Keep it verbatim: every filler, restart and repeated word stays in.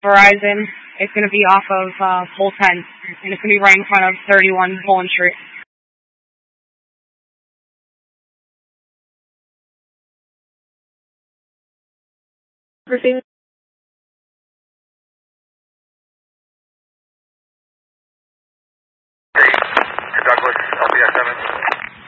Verizon. It's going to be off of uh, Pole ten, and it's going to be right in front of thirty-one Poland Street. Everything